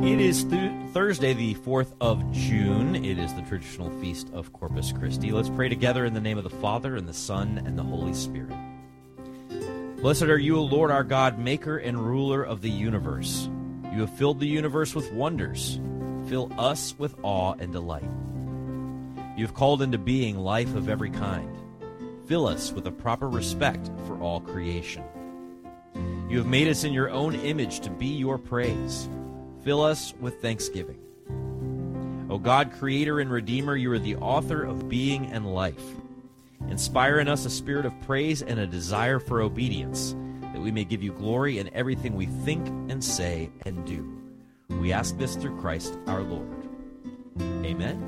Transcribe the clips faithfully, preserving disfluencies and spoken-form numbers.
It is th- Thursday, the fourth of June. It is the traditional feast of Corpus Christi. Let's pray together in the name of the Father, and the Son, and the Holy Spirit. Blessed are you, O Lord our God, maker and ruler of the universe. You have filled the universe with wonders. Fill us with awe and delight. You have called into being life of every kind. Fill us with a proper respect for all creation. You have made us in your own image to be your praise. Fill us with thanksgiving. O God, creator and redeemer, you are the author of being and life. Inspire in us a spirit of praise and a desire for obedience, that we may give you glory in everything we think and say and do. We ask this through Christ our Lord. Amen.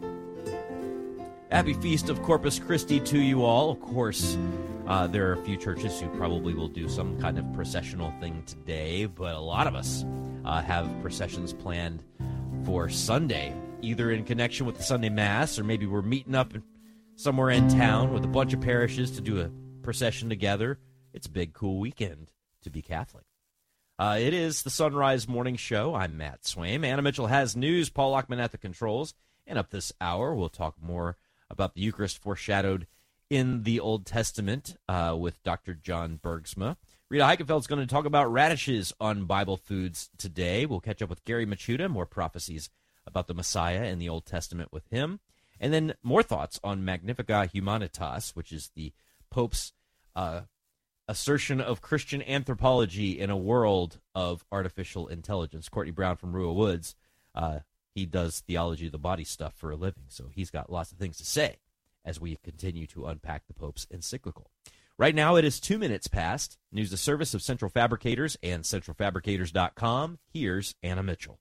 Happy Feast of Corpus Christi to you all. Of course, uh, there are a few churches who probably will do some kind of processional thing today, but a lot of us uh, have processions planned for Sunday, either in connection with the Sunday Mass, or maybe we're meeting up somewhere in town with a bunch of parishes to do a procession together. It's a big, cool weekend to be Catholic. Uh, it is the Sunrise Morning Show. I'm Matt Swaim. Anna Mitchell has news. Paul Lockman at the controls. And up this hour, we'll talk more about the Eucharist foreshadowed in the Old Testament uh, with Doctor John Bergsma. Rita Heikenfeld's going to talk about radishes on Bible foods today. We'll catch up with Gary Machuda, more prophecies about the Messiah in the Old Testament with him. And then more thoughts on Magnificat Humanitas, which is the Pope's uh, assertion of Christian anthropology in a world of artificial intelligence. Courtney Brown from Rua Woods, uh, he does theology of the body stuff for a living, so he's got lots of things to say as we continue to unpack the Pope's encyclical. Right now it is two minutes past. News the service of Central Fabricators and central fabricators dot com. Here's Anna Mitchell.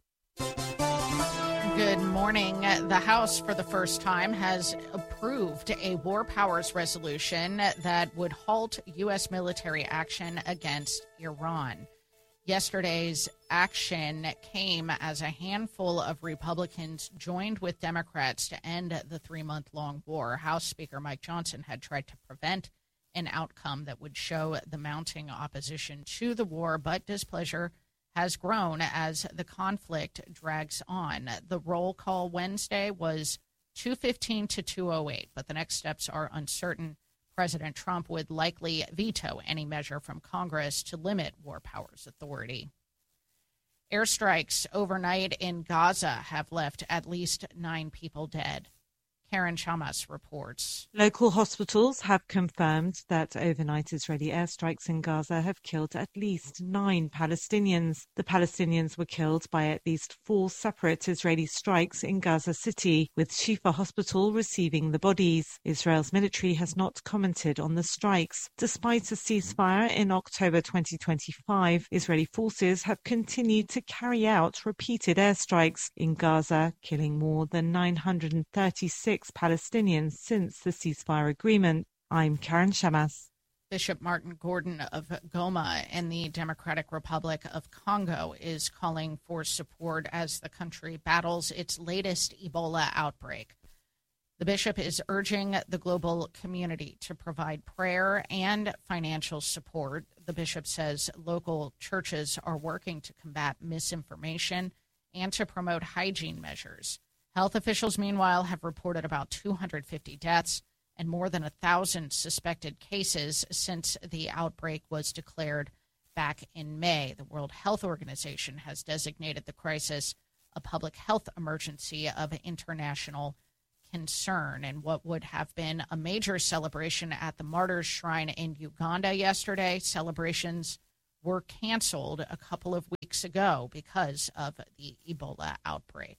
Good morning. The House, for the first time, has approved a war powers resolution that would halt U S military action against Iran. Yesterday's action came as a handful of Republicans joined with Democrats to end the three-month-long war. House Speaker Mike Johnson had tried to prevent an outcome that would show the mounting opposition to the war, but displeasure has grown as the conflict drags on. The roll call Wednesday was two fifteen to two oh eight, but the next steps are uncertain. President Trump would likely veto any measure from Congress to limit war powers authority. Airstrikes overnight in Gaza have left at least nine people dead. Karen Chamas reports. Local hospitals have confirmed that overnight Israeli airstrikes in Gaza have killed at least nine Palestinians. The Palestinians were killed by at least four separate Israeli strikes in Gaza City, with Shifa Hospital receiving the bodies. Israel's military has not commented on the strikes. Despite a ceasefire in October twenty twenty-five, Israeli forces have continued to carry out repeated airstrikes in Gaza, killing more than nine hundred thirty-six Palestinians since the ceasefire agreement. I'm Karen Chamas. Bishop Martin Gordon of Goma in the Democratic Republic of Congo is calling for support as the country battles its latest Ebola outbreak. The bishop is urging the global community to provide prayer and financial support. The bishop says local churches are working to combat misinformation and to promote hygiene measures. Health officials, meanwhile, have reported about two hundred fifty deaths and more than one thousand suspected cases since the outbreak was declared back in May. The World Health Organization has designated the crisis a public health emergency of international concern. And what would have been a major celebration at the Martyrs' Shrine in Uganda yesterday, celebrations were canceled a couple of weeks ago because of the Ebola outbreak.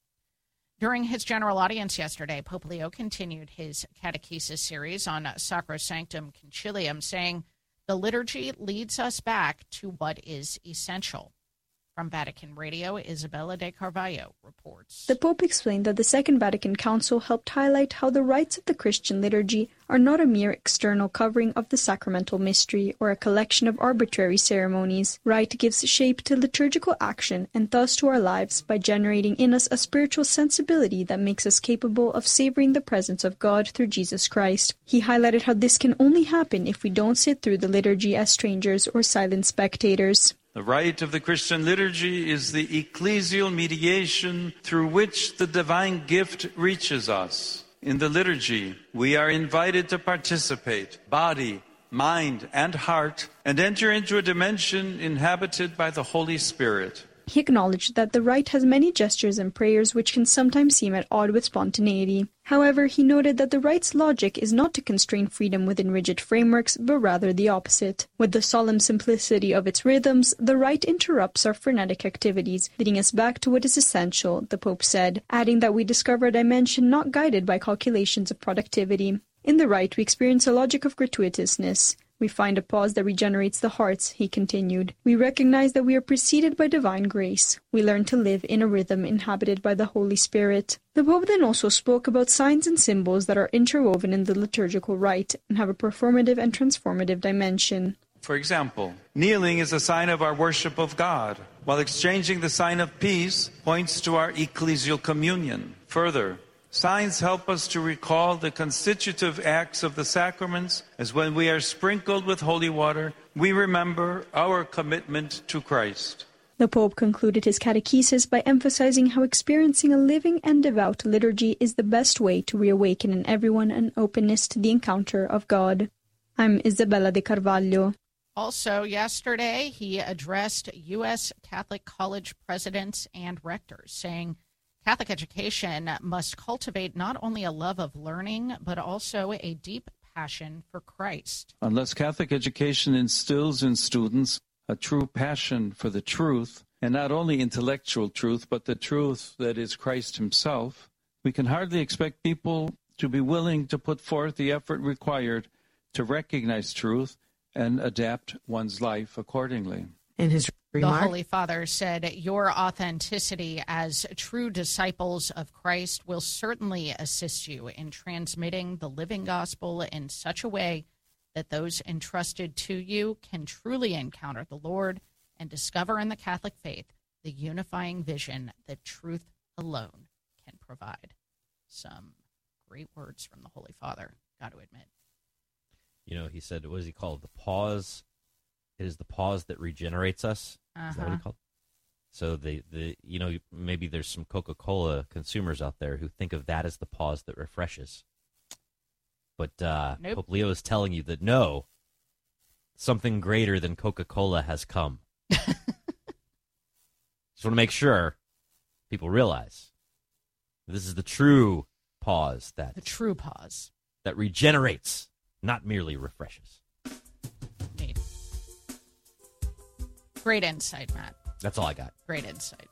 During his general audience yesterday, Pope Leo continued his catechesis series on Sacrosanctum Concilium, saying the liturgy leads us back to what is essential. From Vatican Radio, Isabella de Carvalho reports. The Pope explained that the Second Vatican Council helped highlight how the rites of the Christian liturgy are not a mere external covering of the sacramental mystery or a collection of arbitrary ceremonies. Rite gives shape to liturgical action and thus to our lives by generating in us a spiritual sensibility that makes us capable of savoring the presence of God through Jesus Christ. He highlighted how this can only happen if we don't sit through the liturgy as strangers or silent spectators. The rite of the Christian liturgy is the ecclesial mediation through which the divine gift reaches us. In the liturgy, we are invited to participate, body, mind, and heart, and enter into a dimension inhabited by the Holy Spirit. He acknowledged that the rite has many gestures and prayers which can sometimes seem at odds with spontaneity. However, he noted that the rite's logic is not to constrain freedom within rigid frameworks, but rather the opposite. With the solemn simplicity of its rhythms, the rite interrupts our frenetic activities, leading us back to what is essential, the Pope said, adding that we discover a dimension not guided by calculations of productivity. In the rite, we experience a logic of gratuitousness. We find a pause that regenerates the hearts, he continued. We recognize that we are preceded by divine grace. We learn to live in a rhythm inhabited by the Holy Spirit. The Pope then also spoke about signs and symbols that are interwoven in the liturgical rite and have a performative and transformative dimension. For example, kneeling is a sign of our worship of God, while exchanging the sign of peace points to our ecclesial communion. Further, signs help us to recall the constitutive acts of the sacraments, as when we are sprinkled with holy water, we remember our commitment to Christ. The Pope concluded his catechesis by emphasizing how experiencing a living and devout liturgy is the best way to reawaken in everyone an openness to the encounter of God. I'm Isabella de Carvalho. Also, yesterday, he addressed U S Catholic college presidents and rectors, saying Catholic education must cultivate not only a love of learning, but also a deep passion for Christ. Unless Catholic education instills in students a true passion for the truth, and not only intellectual truth, but the truth that is Christ himself, we can hardly expect people to be willing to put forth the effort required to recognize truth and adapt one's life accordingly. In his remark, the Holy Father said, your authenticity as true disciples of Christ will certainly assist you in transmitting the living gospel in such a way that those entrusted to you can truly encounter the Lord and discover in the Catholic faith the unifying vision that truth alone can provide. Some great words from the Holy Father, got to admit. You know, he said, what does he call it? The pause. It is the pause that regenerates us. Uh-huh. Is that what he called it? So the, the you know, maybe there's some Coca-Cola consumers out there who think of that as the pause that refreshes. But uh, nope. Pope Leo is telling you that no, something greater than Coca-Cola has come. Just want to make sure people realize this is the true pause that the true pause that regenerates, not merely refreshes. Neat. Great insight, Matt. That's all I got. Great insight.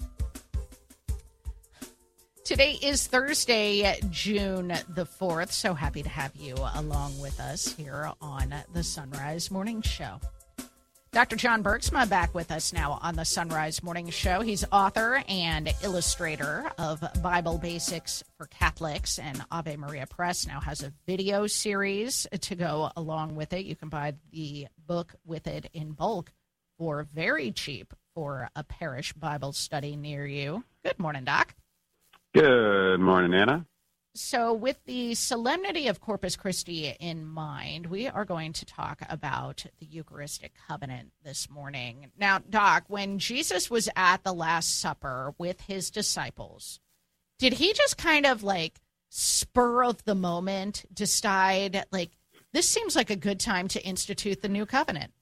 Today is Thursday, June the fourth. So happy to have you along with us here on the Sunrise Morning Show. Doctor John Bergsma back with us now on the Sunrise Morning Show. He's author and illustrator of Bible Basics for Catholics, and Ave Maria Press now has a video series to go along with it. You can buy the book with it in bulk for very cheap for a parish Bible study near you. Good morning, Doc. Good morning, Anna. So with the solemnity of Corpus Christi in mind, we are going to talk about the Eucharistic covenant this morning. Now, Doc, when Jesus was at the Last Supper with his disciples, did he just kind of like spur of the moment decide, like, this seems like a good time to institute the new covenant?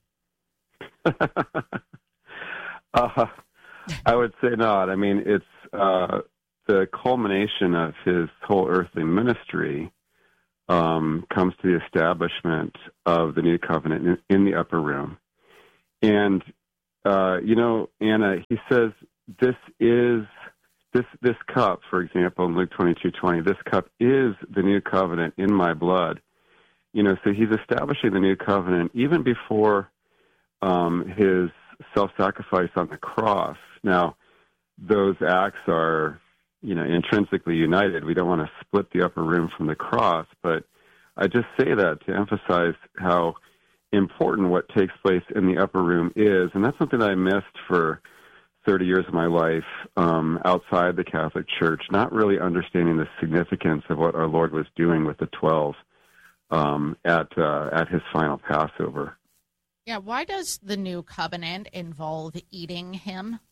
uh, I would say not. I mean, it's... Uh, the culmination of his whole earthly ministry um, comes to the establishment of the new covenant in, in the upper room. And, uh, you know, Anna, he says, this is, this this cup, for example, in Luke twenty-two twenty, this cup is the new covenant in my blood. You know, so he's establishing the new covenant even before um, his self-sacrifice on the cross. Now, those acts are, you know, intrinsically united. We don't want to split the upper room from the cross, but I just say that to emphasize how important what takes place in the upper room is, and that's something that I missed for thirty years of my life um, outside the Catholic Church, not really understanding the significance of what our Lord was doing with the twelve um, at uh, at his final Passover. Yeah, why does the new covenant involve eating him?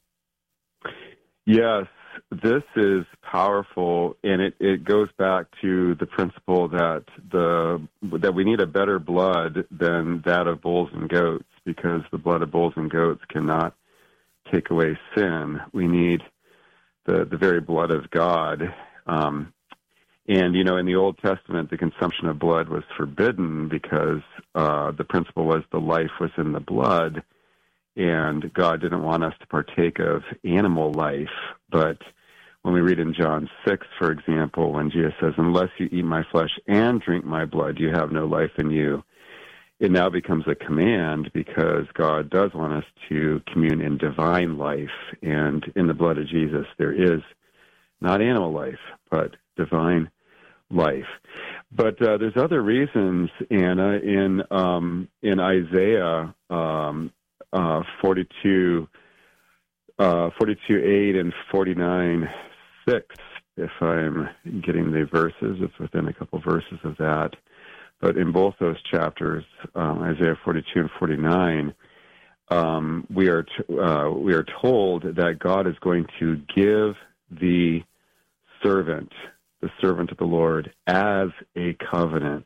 Yes, this is powerful, and it, it goes back to the principle that the that we need a better blood than that of bulls and goats, because the blood of bulls and goats cannot take away sin. We need the, the very blood of God. Um, and, you know, in the Old Testament, the consumption of blood was forbidden because uh, the principle was the life was in the blood, and God didn't want us to partake of animal life. But when we read in John six, for example, when Jesus says, unless you eat my flesh and drink my blood, you have no life in you, it now becomes a command, because God does want us to commune in divine life. And in the blood of Jesus, there is not animal life, but divine life. But uh, there's other reasons, Anna, in um, in Isaiah um, uh, forty-two, uh, forty-two eight and forty-nine six, if I'm getting the verses. It's within a couple verses of that. But in both those chapters, um, Isaiah forty-two and forty-nine, um, we are t- uh, we are told that God is going to give the servant, the servant of the Lord, as a covenant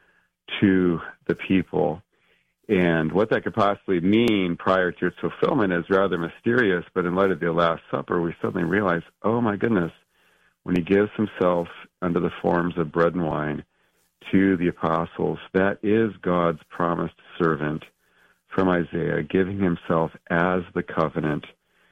to the people. And what that could possibly mean prior to its fulfillment is rather mysterious, but in light of the Last Supper, we suddenly realize, oh my goodness, when he gives himself under the forms of bread and wine to the apostles, that is God's promised servant from Isaiah, giving himself as the covenant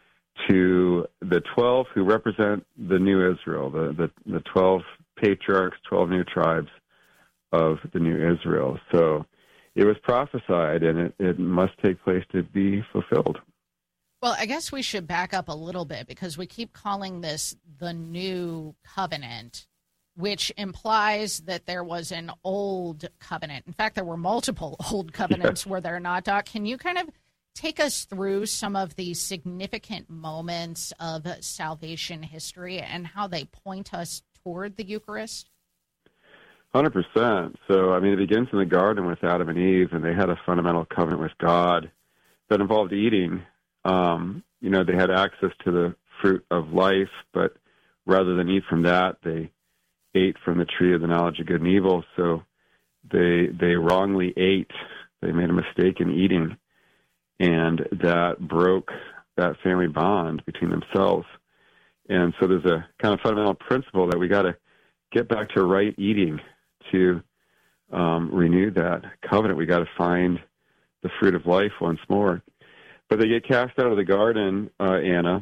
to the twelve who represent the new Israel, the, the, the twelve patriarchs, twelve new tribes of the new Israel. So it was prophesied, and it, it must take place to be fulfilled. Well, I guess we should back up a little bit, because we keep calling this the new covenant, which implies that there was an old covenant. In fact, there were multiple old covenants, yeah. Were there not, Doc? Can you kind of take us through some of the significant moments of salvation history and how they point us toward the Eucharist? one hundred percent. So, I mean, it begins in the garden with Adam and Eve, and they had a fundamental covenant with God that involved eating. Um, you know, they had access to the fruit of life, but rather than eat from that, they ate from the tree of the knowledge of good and evil. So they they wrongly ate. They made a mistake in eating, and that broke that family bond between themselves. And so there's a kind of fundamental principle that we got to get back to right eating to um, renew that covenant. We got to find the fruit of life once more. But they get cast out of the garden, uh, Anna,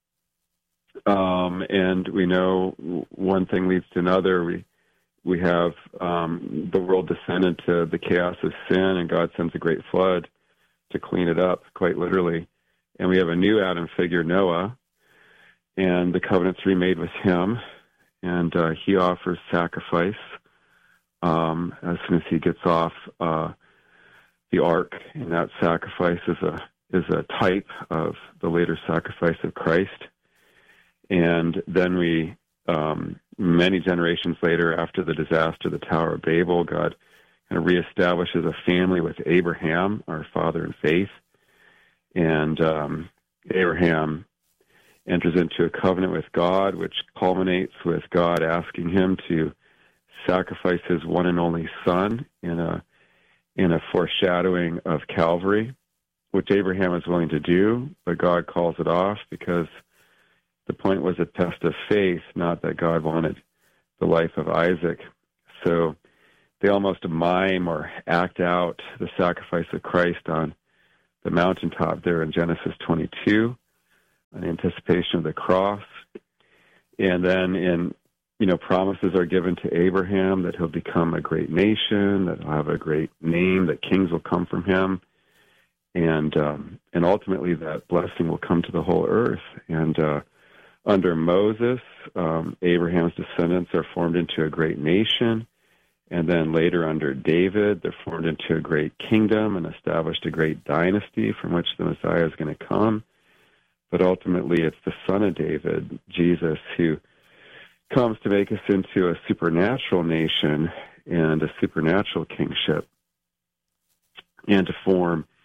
um, and we know one thing leads to another. We we have um, the world descended to the chaos of sin, and God sends a great flood to clean it up, quite literally. And we have a new Adam figure, Noah, and the covenant's remade with him, and uh, he offers sacrifice um, as soon as he gets off uh, the ark, and that sacrifice is a is a type of the later sacrifice of Christ. And then we, um, many generations later, after the disaster of the Tower of Babel, God kind of reestablishes a family with Abraham, our father in faith. And um, Abraham enters into a covenant with God, which culminates with God asking him to sacrifice his one and only son in a in a foreshadowing of Calvary, which Abraham is willing to do, but God calls it off because the point was a test of faith, not that God wanted the life of Isaac. So they almost mime or act out the sacrifice of Christ on the mountaintop there in Genesis twenty-two, an anticipation of the cross. And then in, you know, promises are given to Abraham that he'll become a great nation, that he'll have a great name, that kings will come from him. And um, and ultimately that blessing will come to the whole earth. And uh, under Moses, um, Abraham's descendants are formed into a great nation. And then later under David, they're formed into a great kingdom and established a great dynasty from which the Messiah is going to come. But ultimately it's the son of David, Jesus, who comes to make us into a supernatural nation and a supernatural kingship, and to form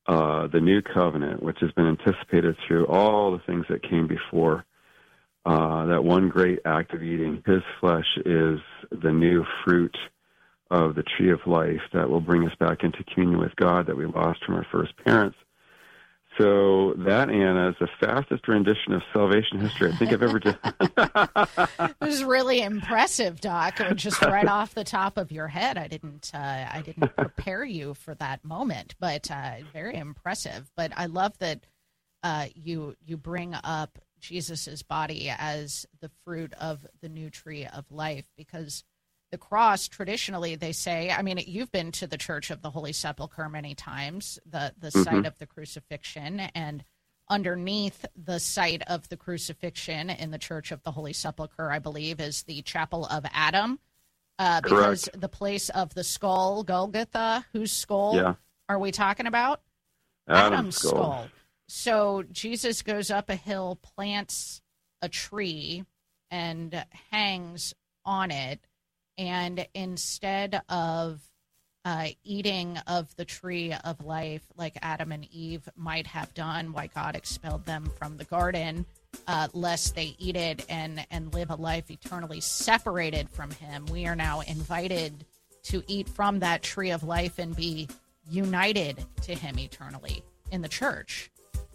uh, the new covenant, which has been anticipated through all the things that came before. Uh, that one great act of eating his flesh is the new fruit of the tree of life that will bring us back into communion with God that we lost from our first parents. So that, Anna, is the fastest rendition of salvation history I think I've ever done. It was really impressive, Doc. Just right off the top of your head, I didn't, uh, I didn't prepare you for that moment, but uh, very impressive. But I love that uh, you you bring up Jesus's body as the fruit of the new tree of life, because the cross, traditionally, they say, I mean, you've been to the Church of the Holy Sepulchre many times, the, the mm-hmm. site of the crucifixion, and underneath the site of the crucifixion in the Church of the Holy Sepulchre, I believe, is the Chapel of Adam, uh, because the place of the skull, Golgotha, whose skull yeah. are we talking about? Adam's, Adam's skull. skull. So Jesus goes up a hill, plants a tree, and hangs on it. And instead of uh, eating of the tree of life like Adam and Eve might have done, why God expelled them from the garden, uh, lest they eat it and, and live a life eternally separated from him, we are now invited to eat from that tree of life and be united to him eternally in the church.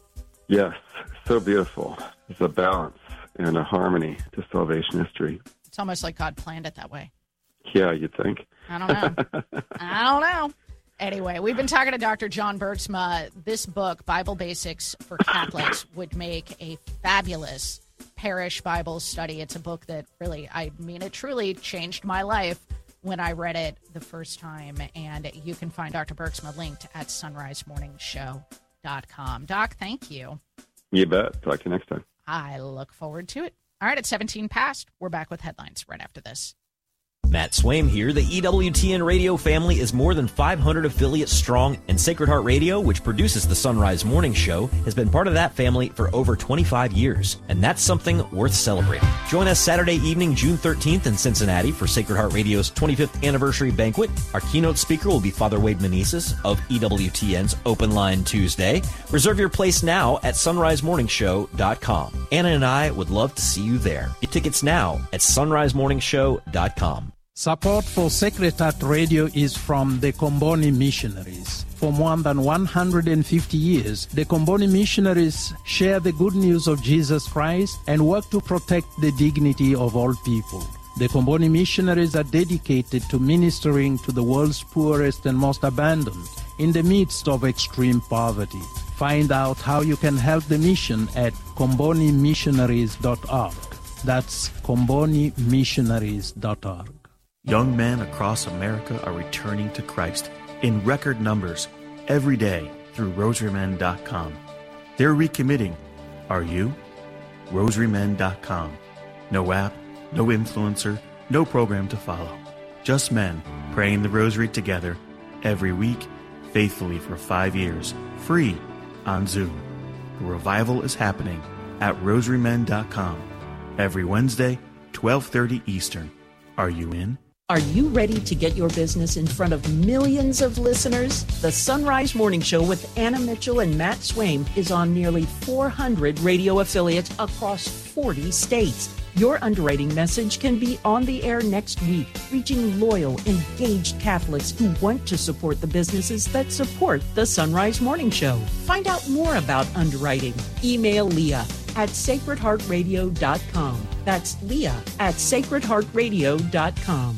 Yes, so beautiful. It's a balance and a harmony to salvation history. It's almost like God planned it that way. Yeah, you'd think. I don't know. I don't know. Anyway, we've been talking to Doctor John Bergsma. This book, Bible Basics for Catholics, would make a fabulous parish Bible study. It's a book that really, I mean, it truly changed my life when I read it the first time. And you can find Doctor Bergsma linked at sunrise morning show dot com. Doc, thank you. You bet. Talk to you next time. I look forward to it. All right, at seventeen past, we're back with headlines right after this. Matt Swaim here. The E W T N radio family is more than five hundred affiliates strong, and Sacred Heart Radio, which produces the Sunrise Morning Show, has been part of that family for over twenty-five years, and that's something worth celebrating. Join us Saturday evening, June thirteenth in Cincinnati for Sacred Heart Radio's twenty-fifth anniversary banquet. Our keynote speaker will be Father Wade Meneses of E W T N's Open Line Tuesday. Reserve your place now at sunrise morning show dot com. Anna and I would love to see you there. Get tickets now at sunrise morning show dot com. Support for Sacred Heart Radio is from the Comboni Missionaries. For more than one hundred fifty years, the Comboni Missionaries share the good news of Jesus Christ and work to protect the dignity of all people. The Comboni Missionaries are dedicated to ministering to the world's poorest and most abandoned in the midst of extreme poverty. Find out how you can help the mission at comboni missionaries dot org. That's comboni missionaries dot org. Young men across America are returning to Christ in record numbers every day through rosary men dot com. They're recommitting. Are you? rosary men dot com. No app, no influencer, no program to follow. Just men praying the rosary together every week, faithfully for five years, free on Zoom. The revival is happening at rosary men dot com every Wednesday, twelve thirty Eastern. Are you in? Are you ready to get your business in front of millions of listeners? The Sunrise Morning Show with Anna Mitchell and Matt Swaim is on nearly four hundred radio affiliates across forty states. Your underwriting message can be on the air next week, reaching loyal, engaged Catholics who want to support the businesses that support the Sunrise Morning Show. Find out more about underwriting. Email Leah at sacred heart radio dot com. That's Leah at sacred heart radio dot com.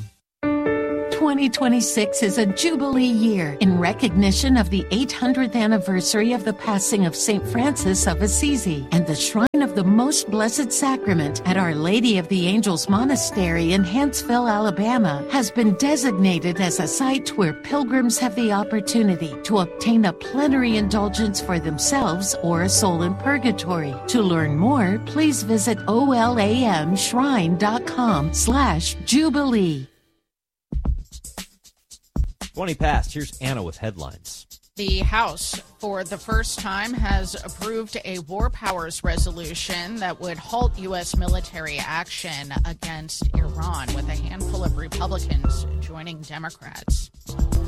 twenty twenty-six is a Jubilee year in recognition of the eight hundredth anniversary of the passing of Saint Francis of Assisi, and the Shrine of the Most Blessed Sacrament at Our Lady of the Angels Monastery in Huntsville, Alabama, has been designated as a site where pilgrims have the opportunity to obtain a plenary indulgence for themselves or a soul in purgatory. To learn more, please visit olamshrine.com slash Jubilee. twenty past. Here's Anna with headlines. The House, for the first time, has approved a war powers resolution that would halt U S military action against Iran, with a handful of Republicans joining Democrats.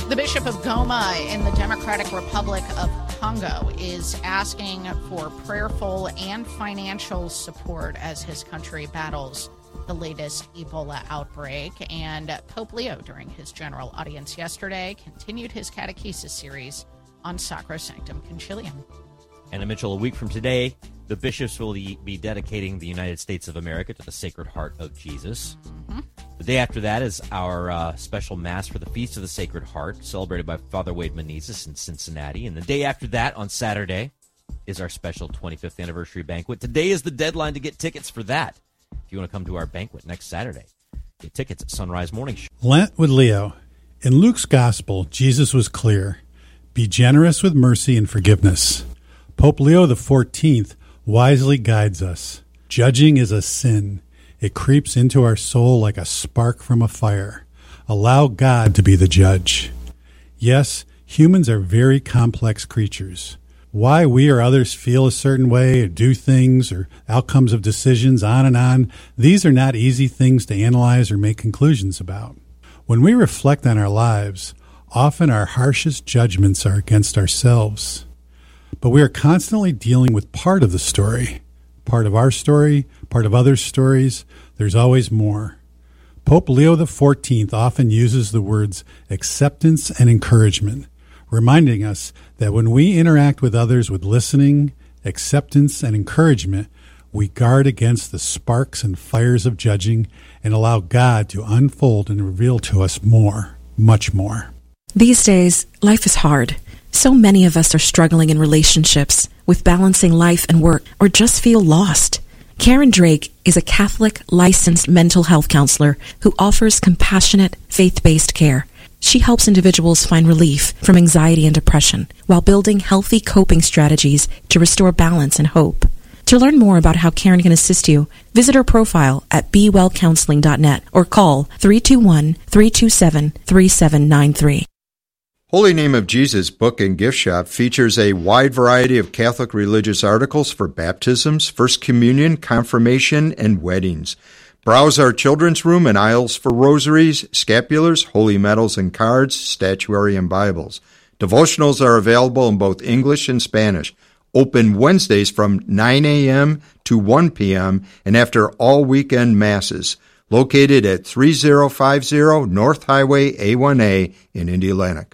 The Bishop of Goma in the Democratic Republic of Congo is asking for prayerful and financial support as his country battles the latest Ebola outbreak. And Pope Leo, during his general audience yesterday, continued his catechesis series on Sacrosanctum Concilium. Anna Mitchell, a week from today, the bishops will be dedicating the United States of America to the Sacred Heart of Jesus. Mm-hmm. The day after that is our uh, special Mass for the Feast of the Sacred Heart, celebrated by Father Wade Menezes in Cincinnati. And the day after that, on Saturday, is our special twenty-fifth anniversary banquet. Today is the deadline to get tickets for that. If you want to come to our banquet next Saturday, get tickets at Sunrise Morning Show. Lent with Leo. In Luke's Gospel, Jesus was clear. Be generous with mercy and forgiveness. Pope Leo the fourteenth wisely guides us. Judging is a sin. It creeps into our soul like a spark from a fire. Allow God to be the judge. Yes, humans are very complex creatures. Why we or others feel a certain way or do things or outcomes of decisions, on and on, these are not easy things to analyze or make conclusions about. When we reflect on our lives, often our harshest judgments are against ourselves. But we are constantly dealing with part of the story. Part of our story, part of others' stories. There's always more. Pope Leo the fourteenth often uses the words acceptance and encouragement, reminding us that when we interact with others with listening, acceptance, and encouragement, we guard against the sparks and fires of judging and allow God to unfold and reveal to us more, much more. These days, life is hard. So many of us are struggling in relationships, with balancing life and work, or just feel lost. Karen Drake is a Catholic licensed mental health counselor who offers compassionate, faith-based care. She helps individuals find relief from anxiety and depression while building healthy coping strategies to restore balance and hope. To learn more about how Karen can assist you, visit her profile at be well counseling dot net or call three two one, three two seven, three seven nine three. Holy Name of Jesus Book and Gift Shop features a wide variety of Catholic religious articles for baptisms, First Communion, confirmation, and weddings. Browse our children's room and aisles for rosaries, scapulars, holy medals and cards, statuary, and Bibles. Devotionals are available in both English and Spanish. Open Wednesdays from nine a.m. to one p.m. and after all weekend masses. Located at thirty fifty North Highway A one A in Indianapolis.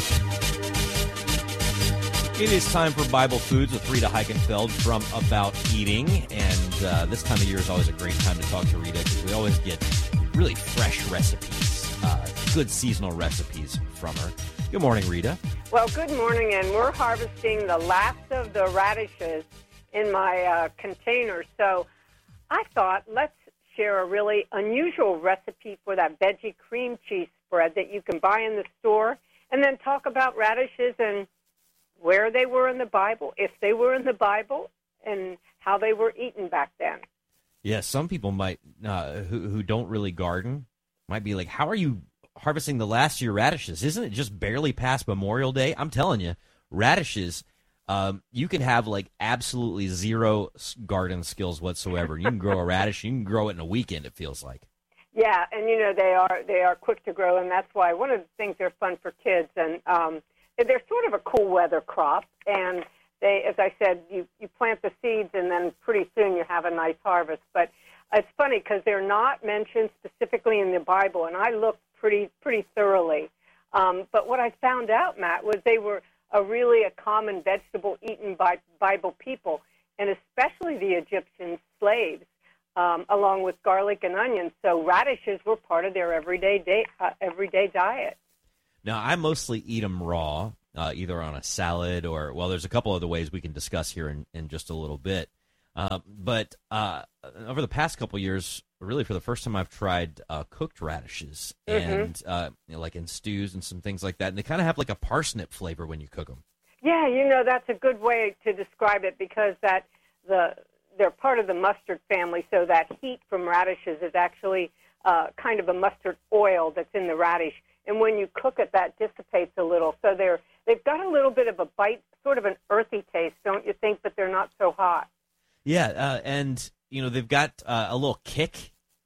It is time for Bible Foods with Rita Heichenfeld from About Eating, and uh, this time of year is always a great time to talk to Rita because we always get really fresh recipes, uh, good seasonal recipes from her. Good morning, Rita. Well, good morning, and we're harvesting the last of the radishes in my uh, container, so I thought let's share a really unusual recipe for that veggie cream cheese spread that you can buy in the store, and then talk about radishes and where they were in the Bible, if they were in the Bible, and how they were eaten back then. Yeah, some people might, uh, who, who don't really garden, might be like, how are you harvesting the last of your radishes? Isn't it just barely past Memorial Day? I'm telling you, radishes, um, you can have like absolutely zero garden skills whatsoever. You can grow a radish, you can grow it in a weekend, it feels like. Yeah, and you know, they are they are quick to grow, and that's why one of the things they're fun for kids, and um, they're sort of a cool weather crop, and they, as I said, you, you plant the seeds, and then pretty soon you have a nice harvest. But it's funny because they're not mentioned specifically in the Bible, and I looked pretty pretty thoroughly. Um, but what I found out, Matt, was they were a really a common vegetable eaten by Bible people, and especially the Egyptian slaves, um, along with garlic and onions. So radishes were part of their everyday day, uh, everyday diet. Now, I mostly eat them raw, uh, either on a salad or, well, there's a couple other ways we can discuss here in, in just a little bit. Uh, but uh, over the past couple years, really for the first time, I've tried uh, cooked radishes, mm-hmm. and uh, you know, like in stews and some things like that. And they kind of have like a parsnip flavor when you cook them. Yeah, you know, that's a good way to describe it because that the they're part of the mustard family, so that heat from radishes is actually uh, kind of a mustard oil that's in the radish. And when you cook it, that dissipates a little. So they're, they've got a little bit of a bite, sort of an earthy taste, don't you think? But they're not so hot. Yeah, uh, and, you know, they've got uh, a little kick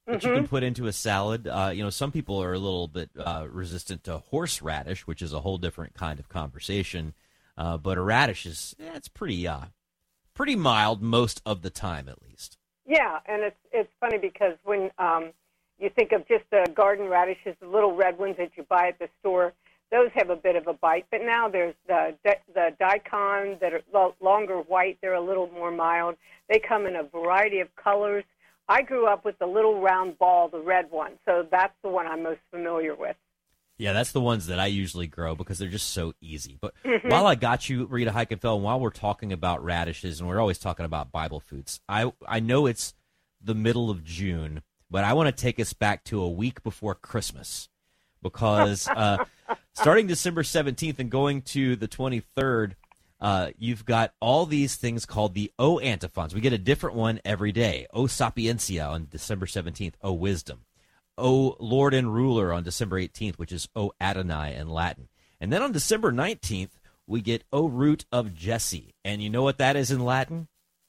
that mm-hmm. you can put into a salad. Uh, you know, some people are a little bit uh, resistant to horseradish, which is a whole different kind of conversation. Uh, but a radish is eh, it's pretty uh, pretty mild most of the time, at least. Yeah, and it's it's funny because when um, you think of just the garden radishes, the little red ones that you buy at the store, those have a bit of a bite. But now there's the the daikon that are longer white. They're a little more mild. They come in a variety of colors. I grew up with the little round ball, the red one, so that's the one I'm most familiar with. Yeah, that's the ones that I usually grow because they're just so easy. But mm-hmm. while I got you, Rita Heikenfeld, and while we're talking about radishes, and we're always talking about Bible foods, I I know it's the middle of June, but I want to take us back to a week before Christmas because uh, starting December seventeenth and going to the twenty-third, uh, you've got all these things called the O antiphons. We get a different one every day. O Sapientia on December seventeenth, O Wisdom. O Lord and Ruler on December eighteenth, which is O Adonai in Latin. And then on December nineteenth, we get O Root of Jesse. And you know what that is in Latin?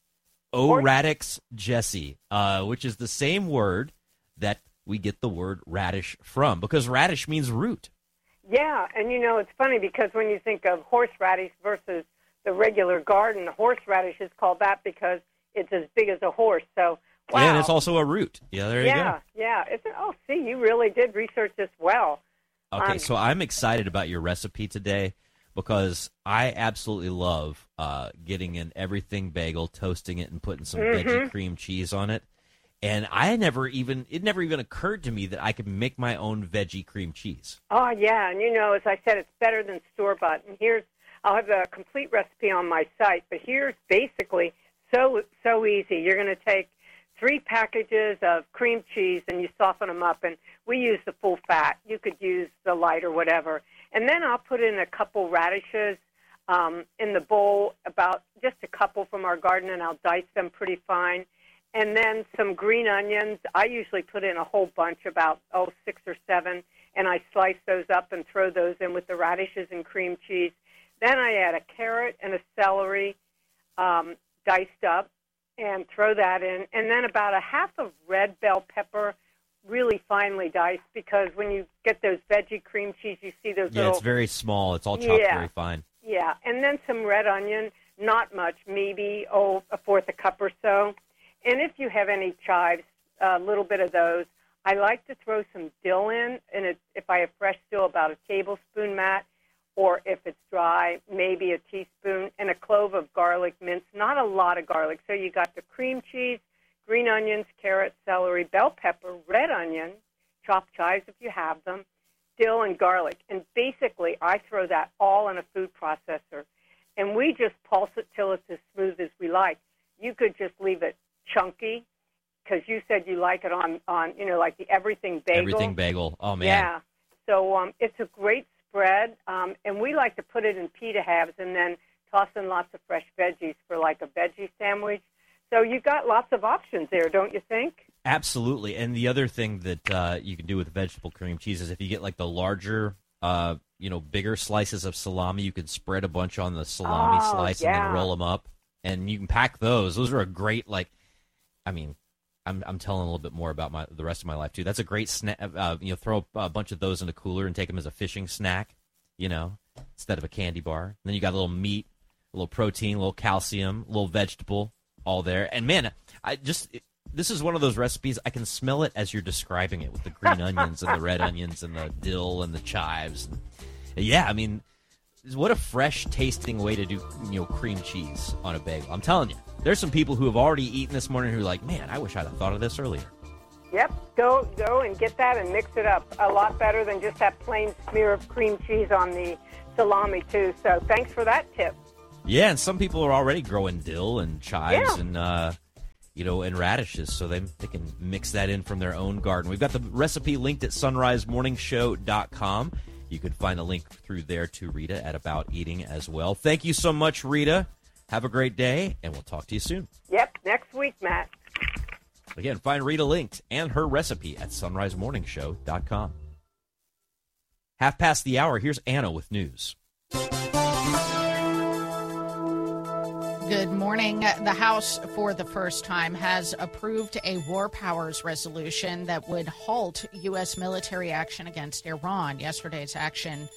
O Radix Jesse, uh, which is the same word that we get the word radish from, because radish means root. Yeah, and you know, it's funny because when you think of horseradish versus the regular garden, the horseradish is called that because it's as big as a horse, so... Wow. And it's also a root. Yeah, there you yeah, go. Yeah, yeah. Oh, see, you really did research this well. Okay, um, so I'm excited about your recipe today because I absolutely love uh, getting an everything bagel, toasting it, and putting some mm-hmm. veggie cream cheese on it. And I never even it never even occurred to me that I could make my own veggie cream cheese. Oh yeah, and you know, as I said, it's better than store bought. And here's I'll have the complete recipe on my site, but here's basically so so easy. You're going to take three packages of cream cheese, and you soften them up, and we use the full fat. You could use the light or whatever. And then I'll put in a couple radishes um, in the bowl, about just a couple from our garden, and I'll dice them pretty fine. And then some green onions. I usually put in a whole bunch, about, oh, six or seven, and I slice those up and throw those in with the radishes and cream cheese. Then I add a carrot and a celery um, diced up, and throw that in, and then about a half of red bell pepper, really finely diced, because when you get those veggie cream cheese, you see those yeah, little... Yeah, it's very small. It's all chopped yeah, very fine. Yeah, and then some red onion, not much, maybe, oh, a fourth a cup or so. And if you have any chives, a little bit of those. I like to throw some dill in, and it, if I have fresh dill, about a tablespoon, Matt, or if it's dry, maybe a teaspoon, and a clove of garlic minced, not a lot of garlic. So you got the cream cheese, green onions, carrot, celery, bell pepper, red onion, chopped chives if you have them, dill, and garlic. And basically, I throw that all in a food processor, and we just pulse it till it's as smooth as we like. You could just leave it chunky, because you said you like it on, on, you know, like the everything bagel. Everything bagel. Oh, man. Yeah. So um, it's a great spread, um, and we like to put it in pita halves and then toss in lots of fresh veggies for like a veggie sandwich. So you've got lots of options there, don't you think? Absolutely. And the other thing that uh, you can do with vegetable cream cheese is if you get like the larger, uh, you know, bigger slices of salami, you can spread a bunch on the salami oh, slice yeah. and then roll them up. And you can pack those. Those are a great, like, I mean, I'm I'm telling a little bit more about my the rest of my life too. That's a great snack. Uh, you know, throw a bunch of those in a cooler and take them as a fishing snack. You know, instead of a candy bar. And then you got a little meat, a little protein, a little calcium, a little vegetable, all there. And man, I just it, this is one of those recipes I can smell it as you're describing it with the green onions and the red onions and the dill and the chives. And, yeah, I mean, what a fresh tasting way to do you know cream cheese on a bagel. I'm telling you. There's some people who have already eaten this morning who are like, man, I wish I'd have thought of this earlier. Yep, go go and get that and mix it up. A lot better than just that plain smear of cream cheese on the salami, too. So thanks for that tip. Yeah, and some people are already growing dill and chives yeah. and, uh, you know, and radishes, so they, they can mix that in from their own garden. We've got the recipe linked at sunrise morning show dot com. You can find a link through there to Rita at About Eating as well. Thank you so much, Rita. Have a great day, and we'll talk to you soon. Yep, next week, Matt. Again, find Rita linked and her recipe at sunrise morning show dot com. Half past the hour, here's Anna with news. Good morning. The House, for the first time, has approved a war powers resolution that would halt U S military action against Iran. Yesterday's action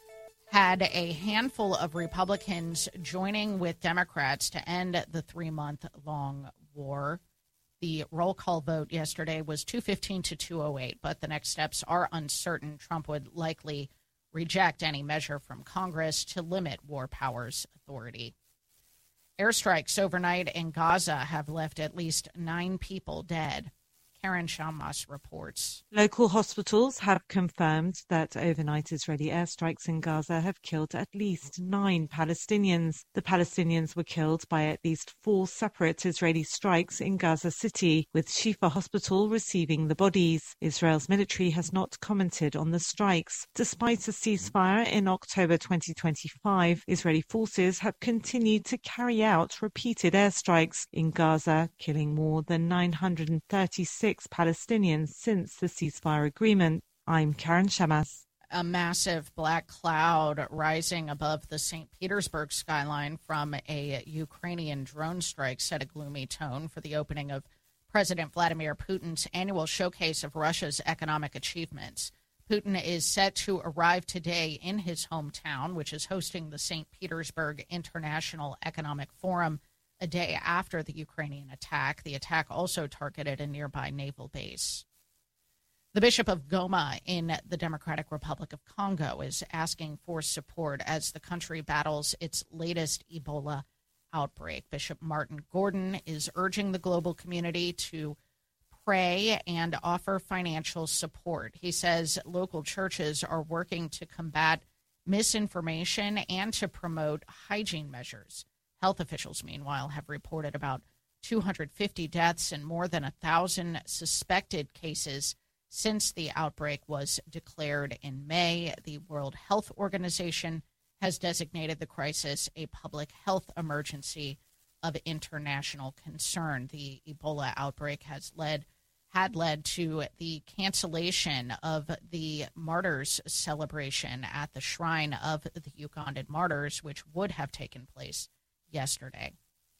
had a handful of Republicans joining with Democrats to end the three-month-long war. The roll call vote yesterday was two fifteen to two oh eight, but the next steps are uncertain. Trump would likely reject any measure from Congress to limit war powers authority. Airstrikes overnight in Gaza have left at least nine people dead. Karen Shamas reports. Local hospitals have confirmed that overnight Israeli airstrikes in Gaza have killed at least nine Palestinians. The Palestinians were killed by at least four separate Israeli strikes in Gaza City, with Shifa Hospital receiving the bodies. Israel's military has not commented on the strikes. Despite a ceasefire in October twenty twenty-five, Israeli forces have continued to carry out repeated airstrikes in Gaza, killing more than nine hundred thirty-six Palestinians since the ceasefire agreement. I'm Karen Shamas. A massive black cloud rising above the Saint Petersburg skyline from a Ukrainian drone strike set a gloomy tone for the opening of President Vladimir Putin's annual showcase of Russia's economic achievements. Putin is set to arrive today in his hometown, which is hosting the Saint Petersburg International Economic Forum, a day after the Ukrainian attack. The attack also targeted a nearby naval base. The Bishop of Goma in the Democratic Republic of Congo is asking for support as the country battles its latest Ebola outbreak. Bishop Martin Gordon is urging the global community to pray and offer financial support. He says local churches are working to combat misinformation and to promote hygiene measures. Health officials, meanwhile, have reported about two hundred fifty deaths and more than one thousand suspected cases since the outbreak was declared in May. The World Health Organization has designated the crisis a public health emergency of international concern. The Ebola outbreak has led had led to the cancellation of the Martyrs celebration at the Shrine of the Ugandan Martyrs, which would have taken place yesterday.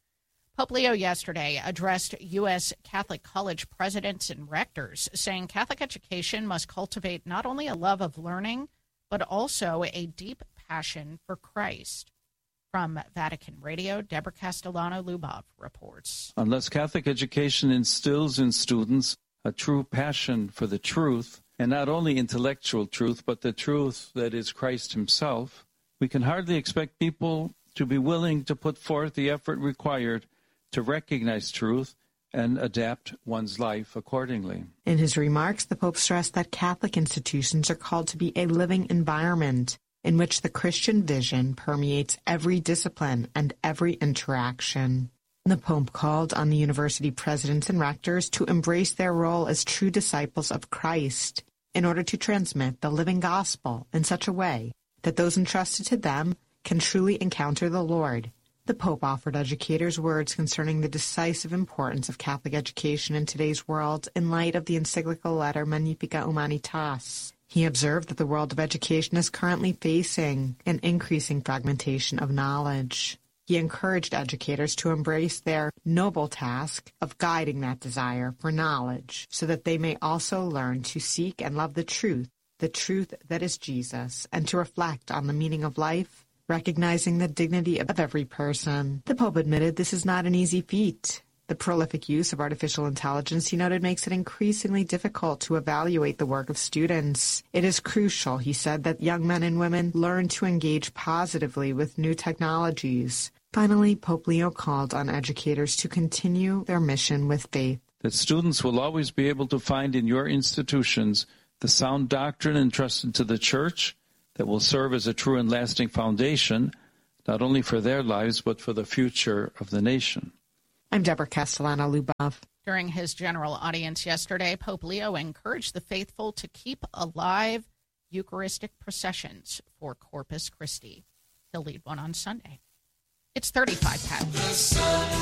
Pope Leo yesterday addressed U S Catholic college presidents and rectors, saying Catholic education must cultivate not only a love of learning, but also a deep passion for Christ. From Vatican Radio, Deborah Castellano-Lubov reports. Unless Catholic education instills in students a true passion for the truth, and not only intellectual truth, but the truth that is Christ himself, we can hardly expect people to be willing to put forth the effort required to recognize truth and adapt one's life accordingly. In his remarks, the Pope stressed that Catholic institutions are called to be a living environment in which the Christian vision permeates every discipline and every interaction. The Pope called on the university presidents and rectors to embrace their role as true disciples of Christ in order to transmit the living gospel in such a way that those entrusted to them can truly encounter the Lord. The Pope offered educators words concerning the decisive importance of Catholic education in today's world in light of the encyclical letter Magnificat Humanitas. He observed that the world of education is currently facing an increasing fragmentation of knowledge. He encouraged educators to embrace their noble task of guiding that desire for knowledge so that they may also learn to seek and love the truth, the truth that is Jesus, and to reflect on the meaning of life, recognizing the dignity of every person. The Pope admitted this is not an easy feat. The prolific use of artificial intelligence, he noted, makes it increasingly difficult to evaluate the work of students. It is crucial, he said, that young men and women learn to engage positively with new technologies. Finally, Pope Leo called on educators to continue their mission with faith. That students will always be able to find in your institutions the sound doctrine entrusted to the Church that will serve as a true and lasting foundation, not only for their lives, but for the future of the nation. I'm Deborah Castellano-Lubov. During his general audience yesterday, Pope Leo encouraged the faithful to keep alive Eucharistic processions for Corpus Christi. He'll lead one on Sunday. It's thirty-five past.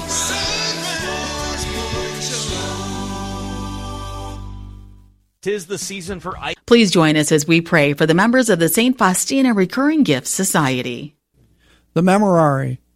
Tis the season for ice. Please join us as we pray for the members of the Saint Faustina Recurring Gifts Society. The Memorare.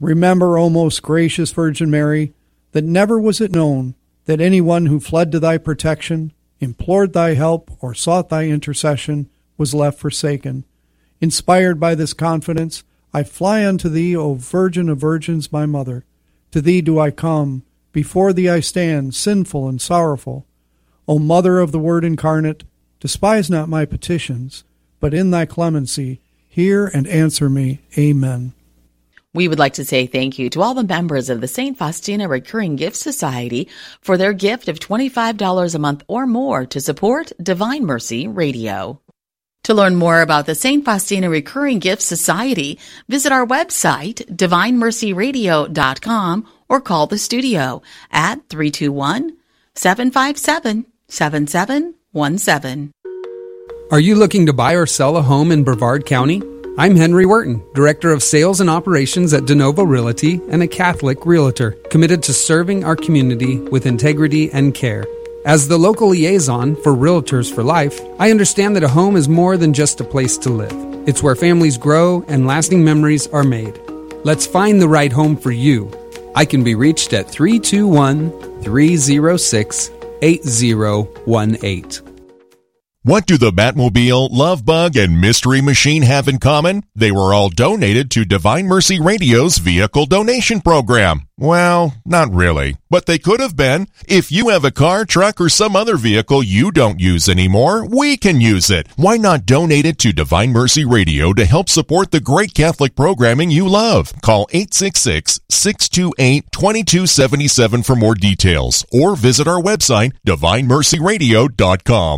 Remember, O most gracious Virgin Mary, that never was it known that anyone who fled to thy protection, implored thy help, or sought thy intercession was left forsaken. Inspired by this confidence, I fly unto thee, O Virgin of Virgins, my mother. To thee do I come, before thee I stand, sinful and sorrowful. O Mother of the Word incarnate, despise not my petitions, but in thy clemency hear and answer me. Amen. We would like to say thank you to all the members of the Saint Faustina Recurring Gift Society for their gift of twenty-five dollars a month or more to support Divine Mercy Radio. To learn more about the Saint Faustina Recurring Gift Society, visit our website, divine mercy radio dot com, or call the studio at three two one, seven five seven, seven seven one seven. Are you looking to buy or sell a home in Brevard County? I'm Henry Wharton, Director of Sales and Operations at DeNovo Realty and a Catholic Realtor, committed to serving our community with integrity and care. As the local liaison for Realtors for Life, I understand that a home is more than just a place to live. It's where families grow and lasting memories are made. Let's find the right home for you. I can be reached at three two one, three zero six, eight zero one eight. What do the Batmobile, Love Bug, and Mystery Machine have in common? They were all donated to Divine Mercy Radio's vehicle donation program. Well, not really, but they could have been. If you have a car, truck, or some other vehicle you don't use anymore, we can use it. Why not donate it to Divine Mercy Radio to help support the great Catholic programming you love? Call eight six six, six two eight, two two seven seven for more details, or visit our website, divine mercy radio dot com.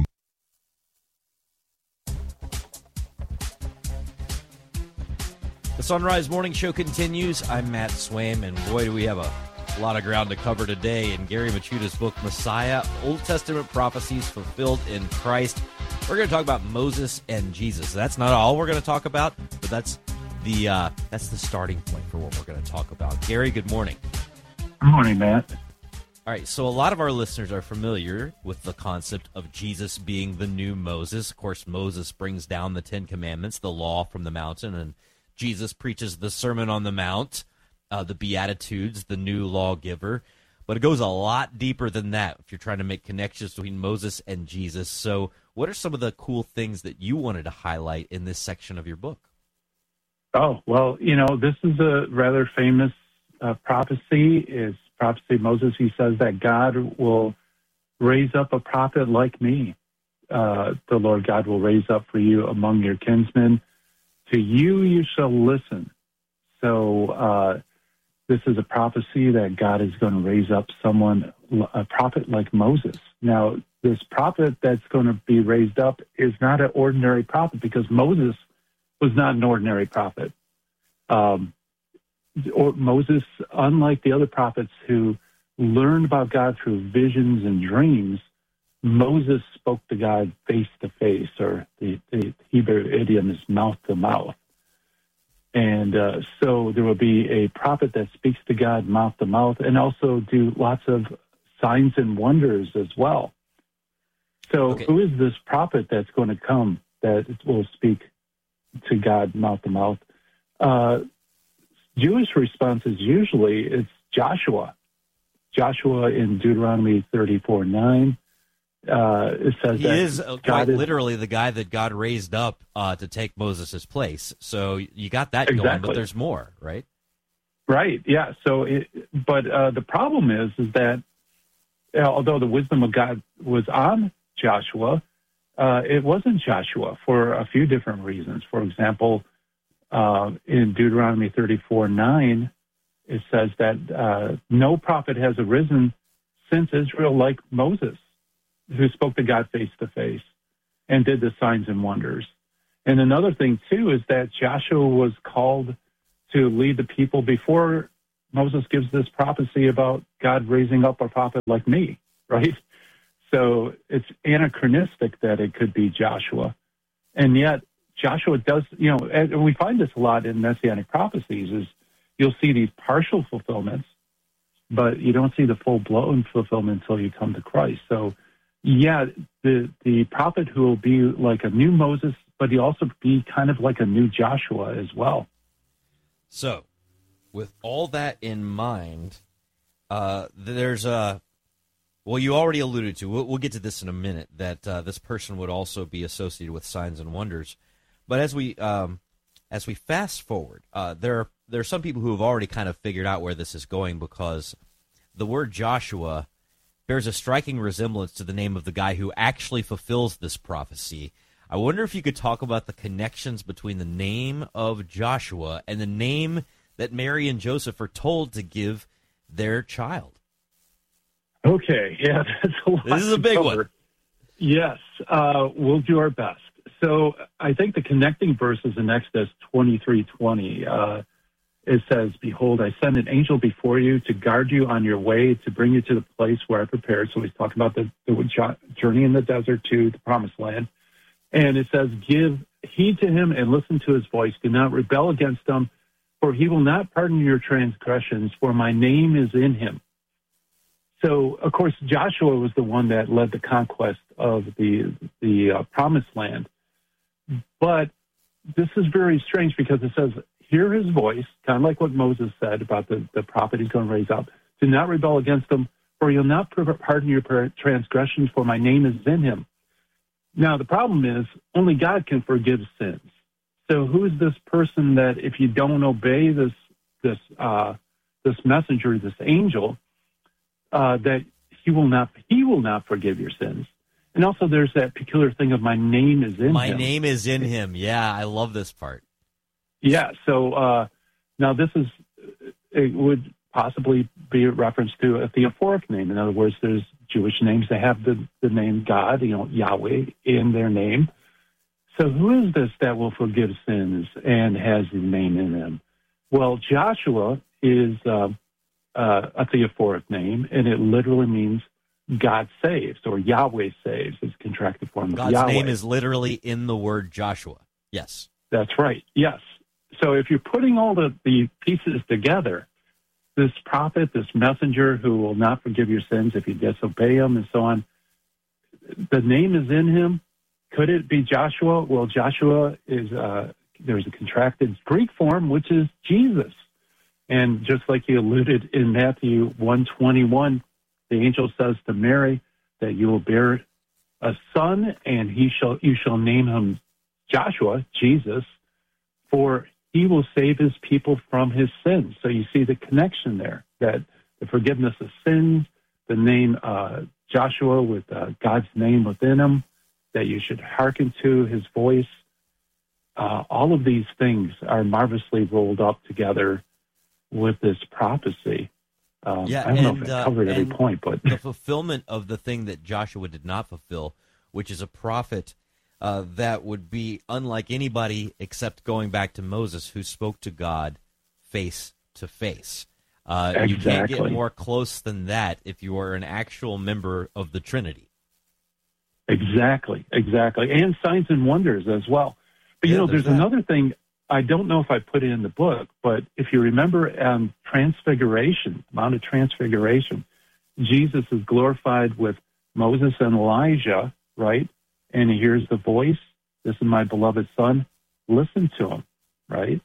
The Sunrise Morning Show continues. I'm Matt Swaim, and boy, do we have a lot of ground to cover today in Gary Machuda's book, Messiah, Old Testament Prophecies Fulfilled in Christ. We're going to talk about Moses and Jesus. That's not all we're going to talk about, but that's the uh, that's the starting point for what we're going to talk about. Gary, good morning. Good morning, Matt. All right, so a lot of our listeners are familiar with the concept of Jesus being the new Moses. Of course, Moses brings down the Ten Commandments, the law from the mountain, and Jesus preaches the Sermon on the Mount, uh, the Beatitudes, the new lawgiver. But it goes a lot deeper than that if you're trying to make connections between Moses and Jesus. So what are some of the cool things that you wanted to highlight in this section of your book? Oh, well, you know, this is a rather famous uh, prophecy. It's prophecy of Moses. He says that God will raise up a prophet like me. Uh, the Lord God will raise up for you among your kinsmen. To you, you shall listen. So uh, this is a prophecy that God is going to raise up someone, a prophet like Moses. Now, this prophet that's going to be raised up is not an ordinary prophet, because Moses was not an ordinary prophet. Um, or Moses, unlike the other prophets who learned about God through visions and dreams, Moses spoke to God face to face, or the, the Hebrew idiom is mouth to mouth. And uh, so there will be a prophet that speaks to God mouth to mouth, and also do lots of signs and wonders as well. So okay. Who is this prophet that's going to come that will speak to God mouth to mouth? Uh, Jewish response is usually it's Joshua. Joshua in Deuteronomy thirty-four nine. Uh, it says he that is God quite is, literally the guy that God raised up uh, to take Moses' place. So you got that exactly. going, but there's more, right? Right. Yeah. So, it, but uh, the problem is, is that uh, although the wisdom of God was on Joshua, uh, it wasn't Joshua for a few different reasons. For example, uh, in Deuteronomy thirty-four nine, it says that uh, no prophet has arisen since Israel like Moses, who spoke to God face to face and did the signs and wonders. And another thing, too, is that Joshua was called to lead the people before Moses gives this prophecy about God raising up a prophet like me, right? So it's anachronistic that it could be Joshua. And yet Joshua does, you know, and we find this a lot in Messianic prophecies, is you'll see these partial fulfillments, but you don't see the full-blown fulfillment until you come to Christ. So, yeah, the the prophet who will be like a new Moses, but he'll also be kind of like a new Joshua as well. So, with all that in mind, uh, there's a, well, you already alluded to, we'll, we'll get to this in a minute, that uh, this person would also be associated with signs and wonders. But as we um, as we fast forward, uh, there are, there are some people who have already kind of figured out where this is going, because the word Joshua bears a striking resemblance to the name of the guy who actually fulfills this prophecy. I wonder if you could talk about the connections between the name of Joshua and the name that Mary and Joseph are told to give their child. Okay, yeah, that's a lot. This is a big one. Yes, uh, we'll do our best. So I think the connecting verse is in Exodus twenty-three twenty. Uh, it says, "Behold, I send an angel before you to guard you on your way, to bring you to the place where I prepared." So he's talking about the, the journey in the desert to the promised land. And it says, "Give heed to him and listen to his voice. Do not rebel against him, for he will not pardon your transgressions, for my name is in him." So, of course, Joshua was the one that led the conquest of the the uh, promised land. But this is very strange, because it says, "Hear his voice," kind of like what Moses said about the, the prophet he's going to raise up. "Do not rebel against him, for he'll not pardon your transgressions, for my name is in him." Now, the problem is only God can forgive sins. So who is this person that, if you don't obey this this uh, this messenger, this angel, uh, that he will not he will not forgive your sins? And also, there's that peculiar thing of "my name is in My him." My name is in him. Yeah, I love this part. Yeah. So uh, now this is it would possibly be a reference to a theophoric name. In other words, there's Jewish names that have the, the name God, you know, Yahweh, in their name. So who is this that will forgive sins and has the name in him? Well, Joshua is uh, uh, a theophoric name, and it literally means God saves, or Yahweh saves. It's a contracted form of God's Yahweh. name is literally in the word Joshua. Yes. That's right. Yes. So if you're putting all the, the pieces together, this prophet, this messenger who will not forgive your sins if you disobey him and so on, the name is in him. Could it be Joshua? Well, Joshua is, uh, there's a contracted Greek form, which is Jesus. And just like you alluded in Matthew one twenty-one, the angel says to Mary that you will bear a son, and he shall you shall name him Joshua, Jesus, for he will save his people from his sins. So you see the connection there, that the forgiveness of sins, the name uh, Joshua with uh, God's name within him, that you should hearken to his voice. Uh, all of these things are marvelously rolled up together with this prophecy. Um, yeah, I don't and, know if I uh, covered every and point, but the fulfillment of the thing that Joshua did not fulfill, which is a prophet uh, that would be unlike anybody except going back to Moses, who spoke to God face to face. Uh, exactly. You can't get more close than that if you are an actual member of the Trinity. Exactly, exactly. And signs and wonders as well. But, you Yeah, know, there's there's that. another thing. I don't know if I put it in the book, but if you remember um, Transfiguration, Mount of Transfiguration, Jesus is glorified with Moses and Elijah, right? And he hears the voice, "This is my beloved son, listen to him," right?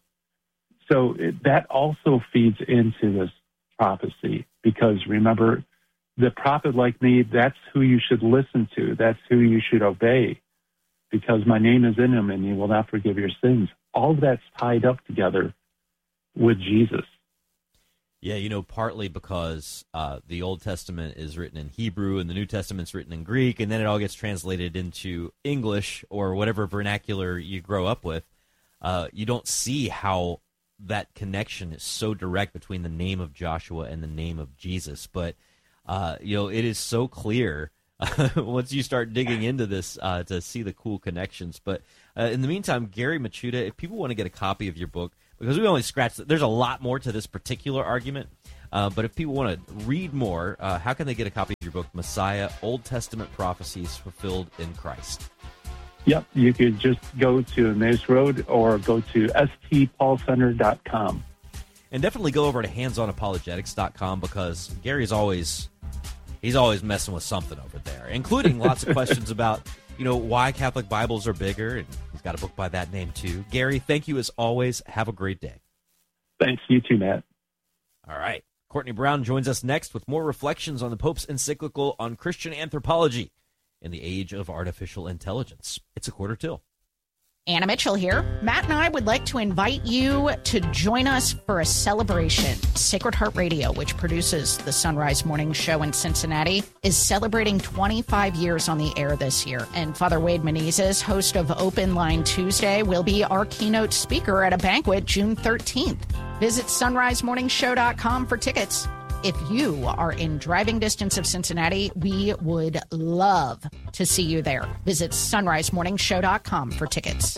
So it, that also feeds into this prophecy, because remember, the prophet like me, that's who you should listen to. That's who you should obey, because my name is in him and he will not forgive your sins. All of that's tied up together with Jesus. Yeah, you know, partly because uh, the Old Testament is written in Hebrew and the New Testament's written in Greek, and then it all gets translated into English or whatever vernacular you grow up with. Uh, you don't see how that connection is so direct between the name of Joshua and the name of Jesus. But, uh, you know, it is so clear once you start digging into this uh, to see the cool connections. But uh, in the meantime, Gary Michuta, if people want to get a copy of your book, because we only scratched it, there's a lot more to this particular argument, uh, but if people want to read more, uh, how can they get a copy of your book, Messiah, Old Testament Prophecies Fulfilled in Christ? Yep, you could just go to Emmaus Road or go to s t paul center dot com. And definitely go over to hands on apologetics dot com, because Gary's always he's always messing with something over there, including lots of questions about, you know, why Catholic Bibles are bigger, and he's got a book by that name too. Gary, thank you as always. Have a great day. Thanks, you too, Matt. All right. Courtney Brown joins us next with more reflections on the Pope's encyclical on Christian anthropology in the age of artificial intelligence. It's a quarter till. Anna Mitchell here. Matt and I would like to invite you to join us for a celebration. Sacred Heart Radio, which produces the Sunrise Morning Show in Cincinnati, is celebrating twenty-five years on the air this year. And Father Wade Menezes, host of Open Line Tuesday, will be our keynote speaker at a banquet June thirteenth. Visit sunrise morning show dot com for tickets. If you are in driving distance of Cincinnati, we would love to see you there. Visit sunrise morning show dot com for tickets.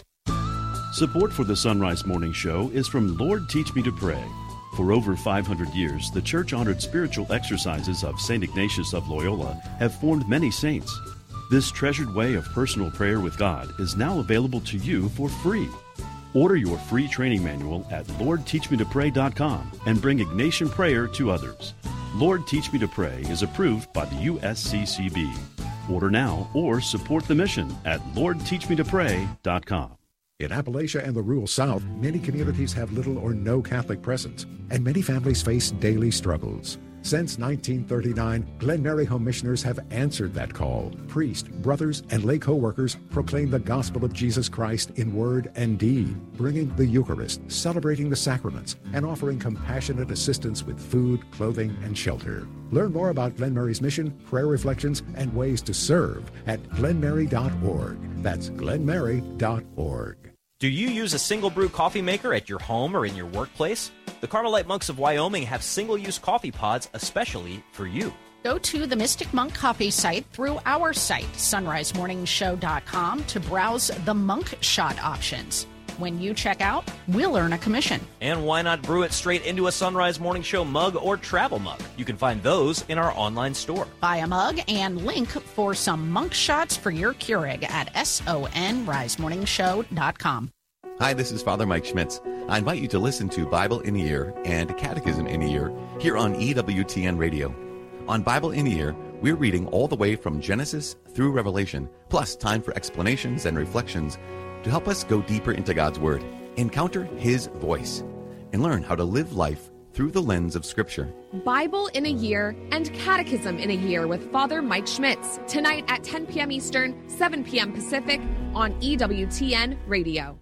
Support for the Sunrise Morning Show is from Lord Teach Me to Pray. For over five hundred years, the church-honored spiritual exercises of Saint Ignatius of Loyola have formed many saints. This treasured way of personal prayer with God is now available to you for free. Order your free training manual at lord teach me to pray dot com and bring Ignatian prayer to others. Lord Teach Me to Pray is approved by the U S C C B. Order now or support the mission at lord teach me to pray dot com. In Appalachia and the rural South, many communities have little or no Catholic presence, and many families face daily struggles. Since nineteen thirty-nine, Glen Mary Home Missioners have answered that call. Priests, brothers, and lay co-workers proclaim the gospel of Jesus Christ in word and deed, bringing the Eucharist, celebrating the sacraments, and offering compassionate assistance with food, clothing, and shelter. Learn more about Glen Mary's mission, prayer reflections, and ways to serve at glen mary dot org. That's glen mary dot org. Do you use a single brew coffee maker at your home or in your workplace? The Carmelite Monks of Wyoming have single-use coffee pods especially for you. Go to the Mystic Monk Coffee site through our site, sunrise morning show dot com, to browse the Monk Shot options. When you check out, we'll earn a commission. And why not brew it straight into a Sunrise Morning Show mug or travel mug? You can find those in our online store. Buy a mug and link for some Monk Shots for your Keurig at sunrise morning show dot com. Hi, this is Father Mike Schmitz. I invite you to listen to Bible in a Year and Catechism in a Year here on E W T N Radio. On Bible in a Year, we're reading all the way from Genesis through Revelation, plus time for explanations and reflections to help us go deeper into God's Word, encounter His voice, and learn how to live life through the lens of Scripture. Bible in a Year and Catechism in a Year with Father Mike Schmitz, tonight at ten p.m. Eastern, seven p.m. Pacific on E W T N Radio.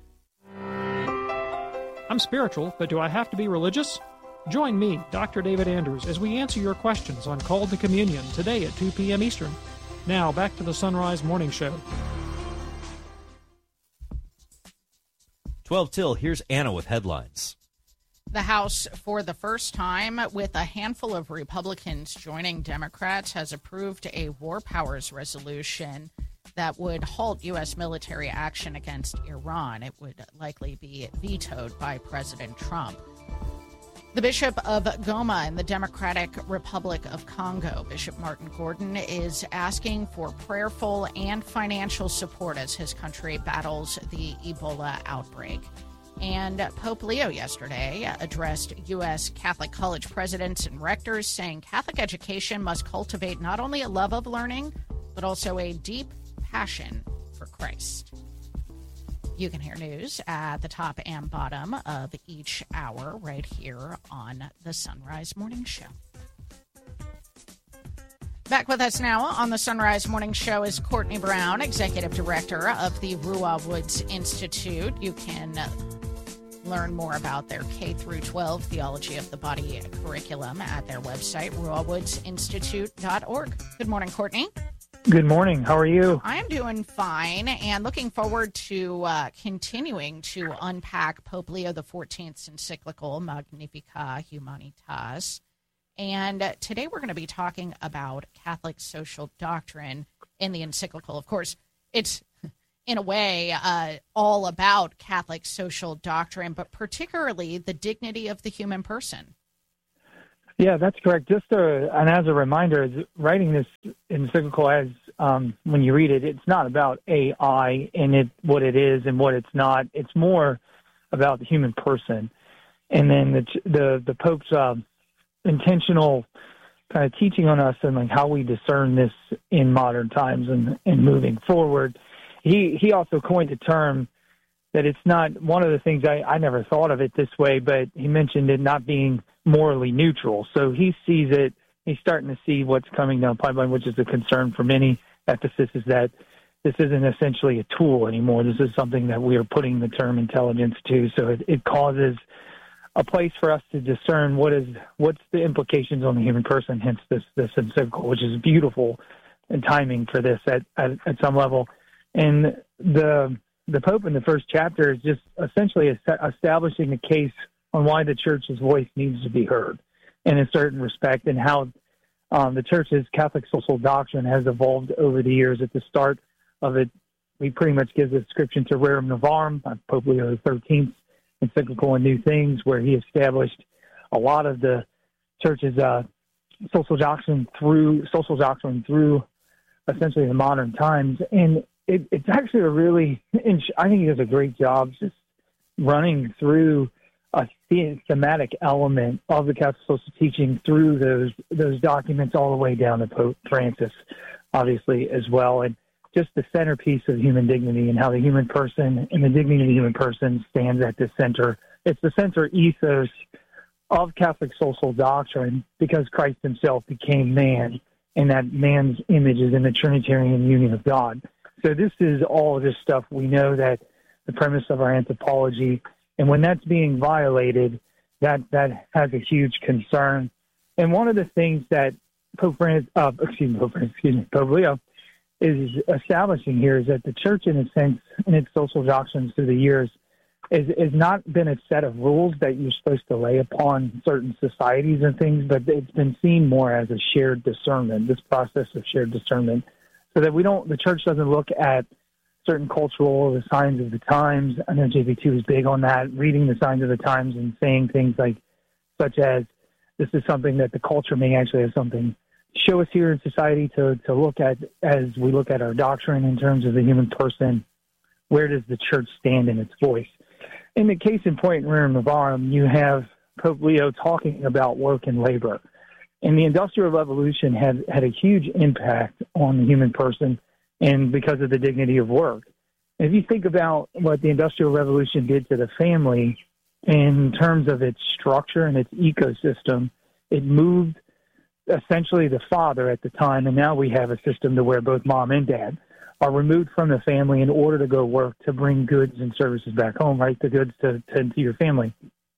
I'm spiritual, but do I have to be religious? Join me, Doctor David Andrews, as we answer your questions on Call to Communion today at two p.m. Eastern. Now, back to the Sunrise Morning Show. twelve till, here's Anna with headlines. The House, for the first time, with a handful of Republicans joining Democrats, has approved a war powers resolution that would halt U S military action against Iran. It would likely be vetoed by President Trump. The Bishop of Goma in the Democratic Republic of Congo, Bishop Martin Gordon, is asking for prayerful and financial support as his country battles the Ebola outbreak. And Pope Leo yesterday addressed U S Catholic college presidents and rectors, saying Catholic education must cultivate not only a love of learning, but also a deep passion for Christ. You can hear news at the top and bottom of each hour right here on the Sunrise Morning Show. Back with us now on the Sunrise Morning Show is Courtney Brown, Executive Director of the Ruah Woods Institute. You can learn more about their K through twelve Theology of the Body curriculum at their website, ruah woods institute dot org. Good morning, Courtney. Good morning. How are you? I'm doing fine and looking forward to uh, continuing to unpack Pope Leo the fourteenth's encyclical Magnificat Humanitas. And uh, today we're going to be talking about Catholic social doctrine in the encyclical. Of course, it's in a way uh, all about Catholic social doctrine, but particularly the dignity of the human person. Yeah, that's correct. Just a, and as a reminder, writing this encyclical, as um, when you read it, it's not about A I and it what it is and what it's not. It's more about the human person, and then the the, the Pope's uh, intentional kind of teaching on us and like how we discern this in modern times and, and moving forward. He he also coined the term that it's not one of the things I, I never thought of it this way, but he mentioned it not being morally neutral. So he sees it. He's starting to see what's coming down the pipeline, which is a concern for many. Emphasis is that this isn't essentially a tool anymore. This is something that we are putting the term intelligence to. So it, it causes a place for us to discern what is what's the implications on the human person. Hence this this encyclical, which is beautiful and timing for this at, at, at some level. And the the Pope in the first chapter is just essentially establishing the case on why the church's voice needs to be heard in a certain respect, and how um, the church's Catholic social doctrine has evolved over the years. At the start of it, he pretty much gives a description to Rerum Novarum, Pope Leo the thirteenth, encyclical and New Things, where he established a lot of the church's uh, social doctrine through social doctrine through essentially the modern times. And it, it's actually a really, I think he does a great job just running through a thematic element of the Catholic social teaching through those those documents all the way down to Pope Francis, obviously, as well. And just the centerpiece of human dignity and how the human person and the dignity of the human person stands at the center. It's the center ethos of Catholic social doctrine, because Christ himself became man, and that man's image is in the Trinitarian union of God. So this is all of this stuff. We know that the premise of our anthropology, and when that's being violated, that, that has a huge concern. And one of the things that Pope Francis, uh, excuse me, Pope Francis, excuse me, Pope Leo is establishing here is that the church, in a sense, in its social doctrines through the years, is is not been a set of rules that you're supposed to lay upon certain societies and things, but it's been seen more as a shared discernment, this process of shared discernment, so that we don't, the church doesn't look at certain cultural, the signs of the times. I know J V two is big on that, reading the signs of the times and saying things like, such as, this is something that the culture may actually have something show us here in society to, to look at as we look at our doctrine in terms of the human person. Where does the church stand in its voice? In the case in point in Rerum Novarum, you have Pope Leo talking about work and labor. And the Industrial Revolution had, had a huge impact on the human person, and because of the dignity of work. And if you think about what the Industrial Revolution did to the family in terms of its structure and its ecosystem, it moved essentially the father at the time, and now we have a system to where both mom and dad are removed from the family in order to go work to bring goods and services back home, right? The goods to tend to your family.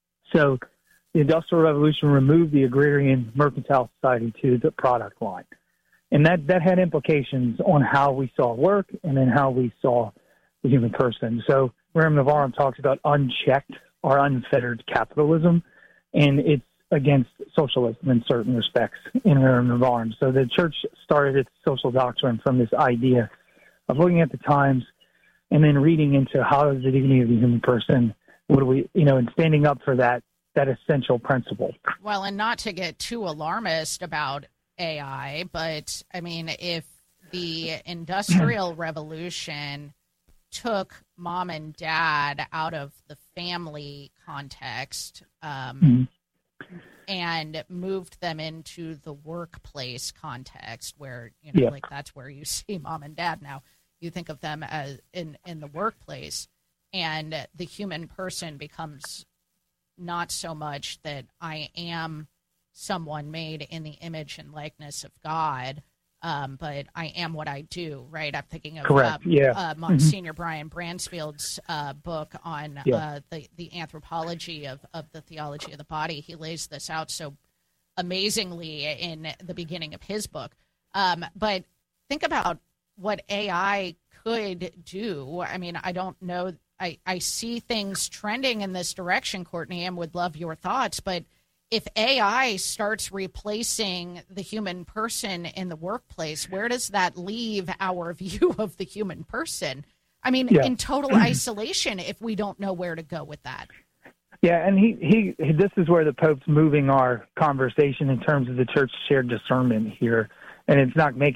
So the Industrial Revolution removed the agrarian mercantile society to the product line. And that, that had implications on how we saw work and then how we saw the human person. So Rerum Novarum talks about unchecked or unfettered capitalism, and it's against socialism in certain respects in Rerum Novarum. So the church started its social doctrine from this idea of looking at the times and then reading into how is the dignity of the human person, what do we, you know, and standing up for that, that essential principle. Well, and not to get too alarmist about A I, but I mean, if the Industrial Revolution took mom and dad out of the family context um, mm-hmm. and moved them into the workplace context, where, you know, yeah. like that's where you see mom and dad now. You think of them as in, in the workplace, and the human person becomes not so much that I am someone made in the image and likeness of God, um, but I am what I do, right? I'm thinking of uh, yeah. uh, Monsignor mm-hmm. Brian Bransfield's uh, book on yeah. uh, the, the anthropology of, of the theology of the body. He lays this out so amazingly in the beginning of his book. Um, but think about what A I could do. I mean, I don't know. I, I see things trending in this direction, Courtney, and would love your thoughts, but if A I starts replacing the human person in the workplace, where does that leave our view of the human person? I mean, yeah. in total isolation if we don't know where to go with that. Yeah, and he, he this is where the Pope's moving our conversation in terms of the church's shared discernment here. And it's not making